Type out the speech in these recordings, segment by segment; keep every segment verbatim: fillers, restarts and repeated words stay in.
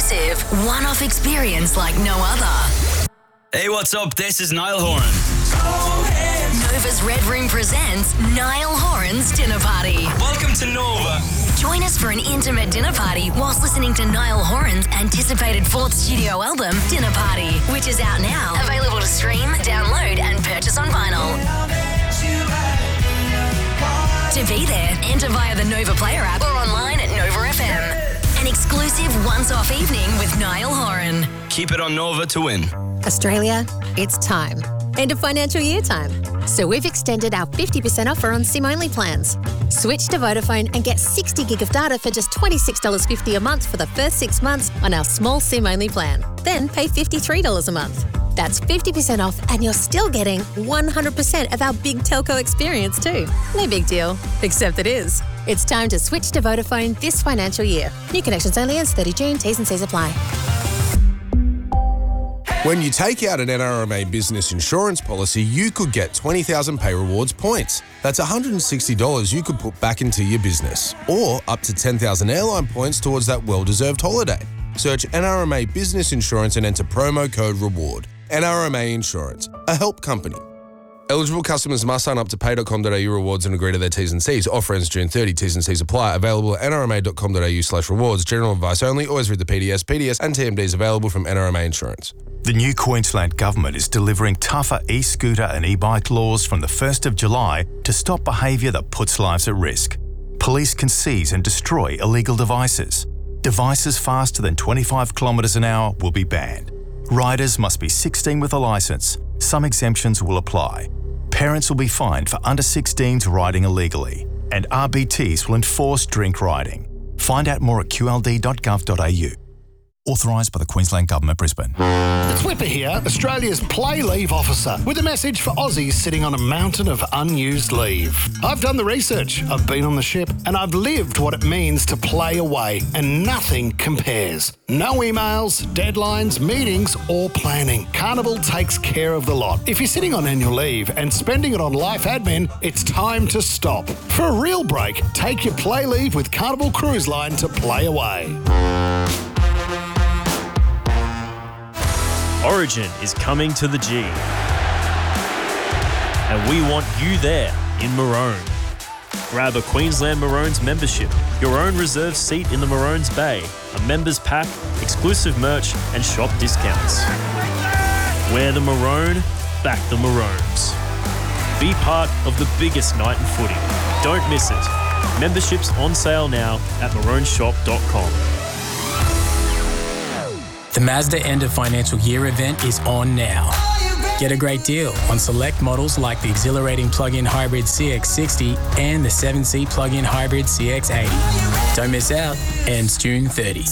exclusive, one-off experience like no other. Hey, what's up? This is Niall Horan. Nova's Red Room presents Niall Horan's Dinner Party. Welcome to Nova. Join us for an intimate dinner party whilst listening to Niall Horan's anticipated fourth studio album, Dinner Party, which is out now. Available to stream, download and purchase on vinyl. To be there, enter via the Nova Player app or online at Nova F M. An exclusive once-off evening with Niall Horan. Keep it on Nova to win. Australia, it's time. End of financial year time. So we've extended our fifty percent offer on SIM-only plans. Switch to Vodafone and get sixty gig of data for just twenty-six dollars fifty a month for the first six months on our small SIM-only plan. Then pay fifty-three dollars a month. That's fifty percent off and you're still getting one hundred percent of our big telco experience too. No big deal, except it is. It's time to switch to Vodafone this financial year. New connections only ends thirty June, T's and C's apply. When you take out an N R M A business insurance policy, you could get twenty thousand Pay Rewards points. That's one hundred sixty dollars you could put back into your business. Or up to ten thousand airline points towards that well-deserved holiday. Search N R M A Business Insurance and enter promo code REWARD. N R M A Insurance, a help company. Eligible customers must sign up to pay dot com dot a u rewards and agree to their T's and C's. Offer ends June thirtieth. T's and C's apply. Available at n r m a dot com dot a u slash rewards. General advice only. Always read the P D S. P D S and T M Ds available from N R M A Insurance. The new Queensland Government is delivering tougher e-scooter and e-bike laws from the first of July to stop behaviour that puts lives at risk. Police can seize and destroy illegal devices. Devices faster than twenty-five kilometres an hour will be banned. Riders must be sixteen with a licence. Some exemptions will apply. Parents will be fined for under sixteens riding illegally. And R B Ts will enforce drink riding. Find out more at q l d dot gov dot a u. Authorised by the Queensland Government, Brisbane. It's Whipper here, Australia's play leave officer, with a message for Aussies sitting on a mountain of unused leave. I've done the research, I've been on the ship, and I've lived what it means to play away, and nothing compares. No emails, deadlines, meetings, or planning. Carnival takes care of the lot. If you're sitting on annual leave and spending it on life admin, it's time to stop. For a real break, take your play leave with Carnival Cruise Line to play away. Origin is coming to the G. And we want you there in Maroon. Grab a Queensland Maroons membership, your own reserved seat in the Maroons Bay, a members pack, exclusive merch and shop discounts. Wear the maroon, back the Maroons. Be part of the biggest night in footy. Don't miss it. Memberships on sale now at maroon shop dot com. The Mazda end of financial year event is on now. Get a great deal on select models like the exhilarating plug-in hybrid C X sixty and the seven-seat plug-in hybrid C X eighty. Don't miss out. Ends June thirtieth.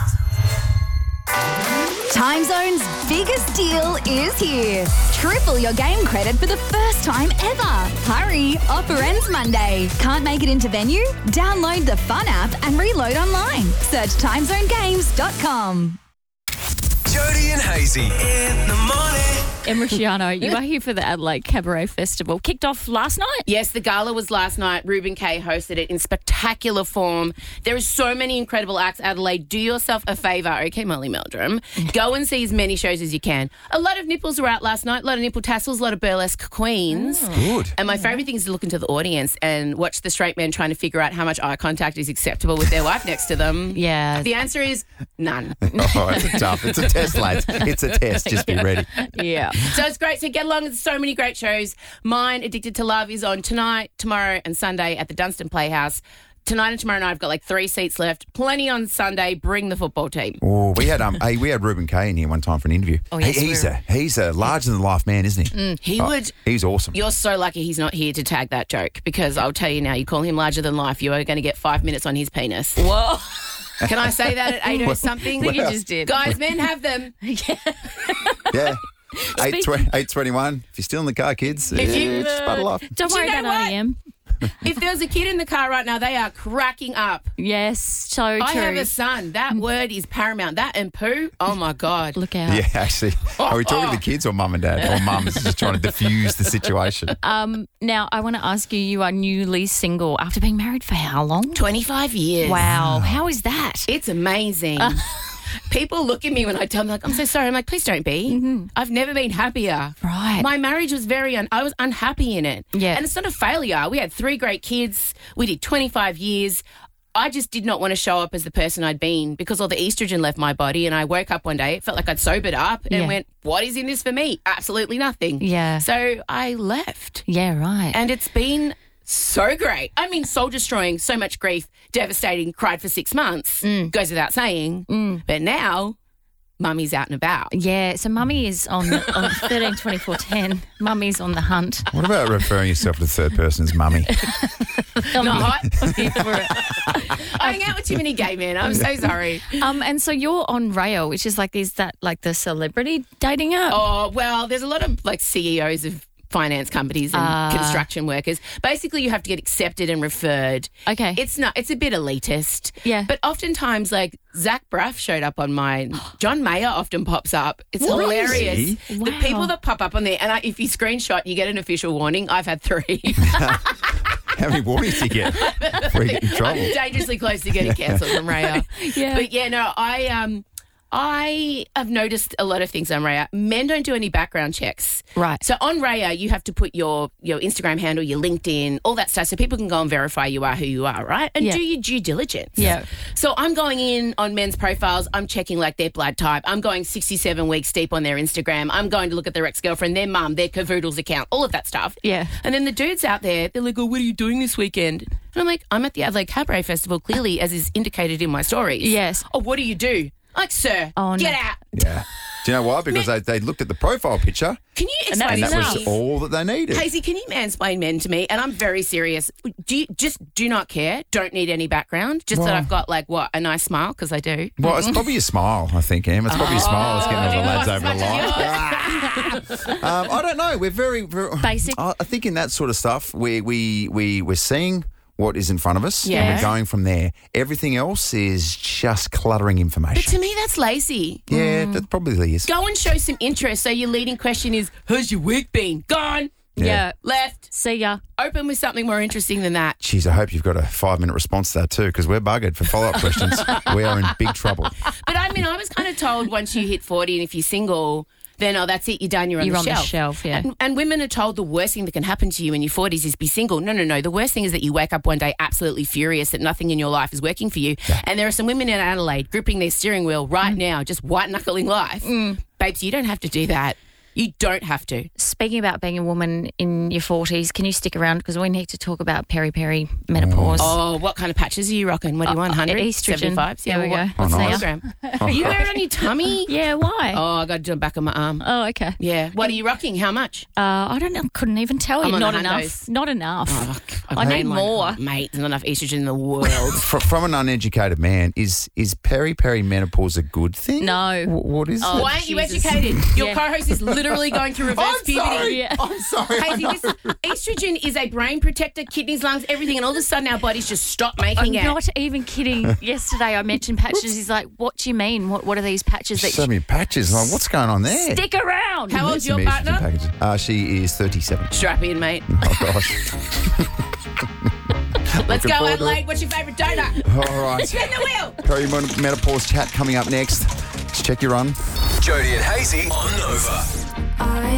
Time Zone's biggest deal is here. Triple your game credit for the first time ever. Hurry, offer ends Monday. Can't make it into venue? Download the Fun app and reload online. Search time zone games dot com. Jody and Hazy in the morning. Emriciano, you are here for the Adelaide Cabaret Festival. Kicked off last night? Yes, the gala was last night. Ruben K hosted it in spectacular form. There are so many incredible acts, Adelaide. Do yourself a favour, okay, Molly Meldrum. Go and see as many shows as you can. A lot of nipples were out last night, a lot of nipple tassels, a lot of burlesque queens. Oh. Good. And my favourite thing is to look into the audience and watch the straight men trying to figure out how much eye contact is acceptable with their wife next to them. Yeah. The answer is none. Oh, it's tough. It's a test, lads. It's a test. Just be ready. Yeah. So it's great. So get along. There's so many great shows. Mine, Addicted to Love, is on tonight, tomorrow and Sunday at the Dunstan Playhouse. Tonight and tomorrow night, I've got like three seats left. Plenty on Sunday. Bring the football team. Oh, we had um, hey, we had Ruben K in here one time for an interview. Oh, yes, he, he's we a he's a larger than life man, isn't he? Mm, he oh, would. He's awesome. You're so lucky he's not here to tag that joke, because I'll tell you now, you call him larger than life, you are going to get five minutes on his penis. Whoa. Can I say that at eight or something? I think you just did. Guys, men have them. Yeah. eight twenty, eight twenty-one. If you're still in the car, kids, If you- it's just butter off. Don't Do worry you know about nine what? a.m. If there's a kid in the car right now, they are cracking up. Yes, so true. I have a son. That word is paramount. That and poo, oh my God. Look out. Yeah, actually. Are we talking to the kids or mum and dad? Or mum is just trying to diffuse the situation? Um, now, I want to ask you, you are newly single after being married for how long? twenty-five years. Wow. How is that? It's amazing. people look at me when I tell them, like, I'm so sorry. I'm like, please don't be. Mm-hmm. I've never been happier. Right. My marriage was very, un- I was unhappy in it. Yeah. And it's not a failure. We had three great kids. We did twenty-five years. I just did not want to show up as the person I'd been because all the estrogen left my body, and I woke up one day, it felt like I'd sobered up and Yeah. went, what is in this for me? Absolutely nothing. Yeah. So I left. Yeah, right. And it's been so great. I mean, soul destroying, so much grief, devastating, cried for six months, Mm. goes without saying. But now, mummy's out and about. Yeah, so mummy is on on thirteen twenty-four ten. Mummy's on the hunt. What about referring yourself to the third person as mummy? I'm Not. here for it. I hang out with too many gay men. I'm so sorry. Um, and so you're on Raya, which is like, is that like the celebrity dating app? Oh, well, there's a lot of like C E Os of finance companies and Ah. construction workers. Basically, you have to get accepted and referred. Okay. It's not. It's a bit elitist. Yeah. But oftentimes, like Zach Braff showed up on mine. John Mayer often pops up. It's What? hilarious. Really? The Wow. people that pop up on there, and I, if you screenshot, you get an official warning. I've had three. How many warnings do you get before you get in trouble? I'm dangerously close to getting cancelled from Raya. Yeah. But yeah, no, I um I have noticed a lot of things on Raya. Men don't do any background checks. Right. So on Raya, you have to put your your Instagram handle, your LinkedIn, all that stuff, so people can go and verify you are who you are, right? And Yeah. do your due diligence. Yeah. So I'm going in on men's profiles. I'm checking like their blood type. I'm going sixty-seven weeks deep on their Instagram. I'm going to look at their ex-girlfriend, their mum, their Cavoodles account, all of that stuff. Yeah. And then the dudes out there, they're like, oh, what are you doing this weekend? And I'm like, I'm at the Adelaide Cabaret Festival, clearly, as is indicated in my stories. Yes. Oh, what do you do? Like, sir, Oh, no. get out. Yeah. Do you know why? Because they, they looked at the profile picture Can you And explain and that's that this to was me? all that they needed. Hazy, can you mansplain men to me? And I'm very serious. Do you just do not care? Don't need any background? Just that Well- I've got, like, what, a nice smile? Because I do. Well, it's probably your smile, I think, Em. It's probably your smile that's getting all the lads Oh, over the as line. um, I don't know. We're very, very Basic. I, I think in that sort of stuff, we we we we're seeing what is in front of us, Yeah. and we're going from there. Everything else is just cluttering But information. to me, that's lazy. Yeah, that probably is. Go and show some interest. So your leading question is, how's your week been? Gone. Yeah. Left. See ya. Open with something more interesting than that. Jeez, I hope you've got a five-minute response to that too, because we're buggered for follow-up questions. We are in big trouble. But I mean, I was kind of told once you hit forty and if you're single, then, oh, that's it, you're done, you're on You're the on the shelf. shelf, yeah. And, and women are told the worst thing that can happen to you in your forties is be single. No, no, no. The worst thing is that you wake up one day absolutely furious that nothing in your life is working for you. And there are some women in Adelaide gripping their steering wheel right now, just white-knuckling life. Babes, you don't have to do that. You don't have to. Speaking about being a woman in your forties, can you stick around? Because we need to talk about peri-peri menopause. Oh, what kind of patches are you rocking? What do you want, one hundred? Estrogen. seventy-fives? There we well, go. What's Oh, the nice. milligram? You wear it on your tummy? Yeah, why? Oh, I got to do it back on my arm. Oh, okay. Yeah. What are you rocking? How much? Uh, I don't know. Couldn't even tell I'm you. on Not the enough. hundos. Not enough. Oh, I need mean, like, more. mate, there's not enough estrogen in the world. Fr- From an uneducated man, is is peri-peri menopause a good thing? No. Wh- what is Oh, it? Why aren't you Jesus. educated? Your Yeah. co-host is literally going through reverse I'm puberty. sorry. Yeah. I'm sorry. I Hazy, know. this, estrogen is a brain protector, kidneys, lungs, everything, and all of a sudden our bodies just stop I'm making it. not even kidding. Yesterday I mentioned patches. He's like, what do you mean? What What are these patches that So you many patches. Like, what's going on there? stick around? How Need old's some your estrogen partner? packages. Uh, she is thirty-seven. Strap in, mate. Oh, gosh. Let's Looking go, forward to Adelaide. What's your favourite donut? All right. Spin the wheel. Perimenopause chat coming up next. Just check your run. Jody and Hazy on Nova. I